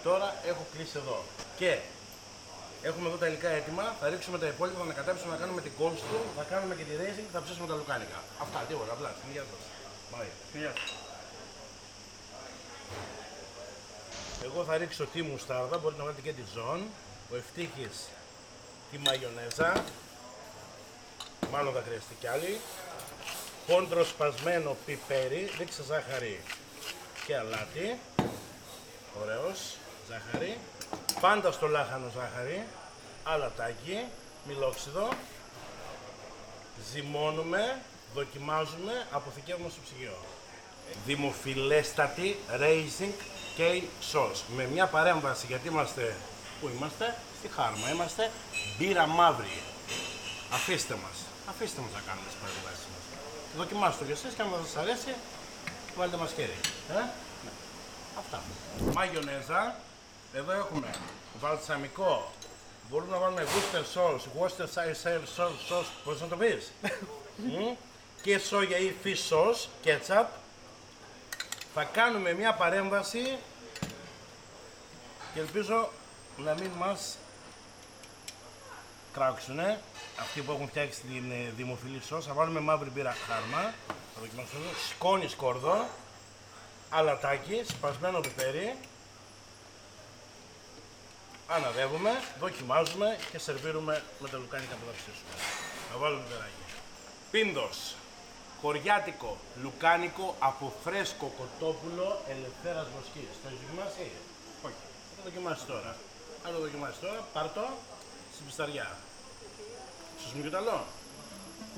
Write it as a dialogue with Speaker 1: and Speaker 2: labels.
Speaker 1: Τώρα έχω κλείσει εδώ. Και έχουμε εδώ τα υλικά έτοιμα. Θα ρίξουμε τα υπόλοιπα, θα ανακατέψουμε, να κάνουμε την κόλση του, θα κάνουμε και τη racing, θα ψήσουμε τα λουκάνικα. Αυτά, τίποτα, απλά. Γεια σας. Εγώ θα ρίξω τη μουστάρδα, μπορείτε να βάλετε και τη ζών. Ο Ευτύχης τη μαγιονέζα. Μάλλον θα χρειαστεί κι άλλη. Χόντρο σπασμένο πιπέρι, ρίξε ζάχαρη και αλάτι. Ωραίος, ζάχαρη. Πάντα στο λάχανο ζάχαρη. Αλατάκι, μιλόξιδο. Ζυμώνουμε, δοκιμάζουμε, αποθηκεύουμε στο ψυγείο. Δημοφιλέστατη Raising Cake Sauce. Με μια παρέμβαση, γιατί είμαστε, πού είμαστε, στη Χάρμα, είμαστε μπύρα μαύρη. Αφήστε μας να κάνουμε τις παρεμβάσεις μας. Δοκιμάστε το κι εσείς και αν σας αρέσει, βάλτε μας χέρι. Ναι. Αυτά. Μαγιονέζα. Εδώ έχουμε βαλσαμικό. Μπορούμε να βάλουμε Worcestershire sauce, πώς να το πεις. Και σόγια ή fish sauce, ketchup. Θα κάνουμε μια παρέμβαση και ελπίζω να μην μας κράξουνε αυτοί που έχουν φτιάξει την δημοφιλή σως. Θα βάλουμε μαύρη μπύρα Χάρμα, θα δοκιμάσουμε, σκόνη σκόρδο, αλατάκι, σπασμένο πιπέρι. Αναδεύουμε, δοκιμάζουμε και σερβίρουμε με τα λουκάνικα που θα ψήσουμε. Θα βάλουμε περάκι. Πίνδος. Χωριάτικο λουκάνικο από φρέσκο κοτόπουλο Ελευθέρας Βοσκής. Το έχεις δοκιμάσει? Όχι. Θα το δοκιμάσεις τώρα. Αν το δοκιμάσεις τώρα, πάρ' το στην πισταριά. Σου σμίγει το άλλο.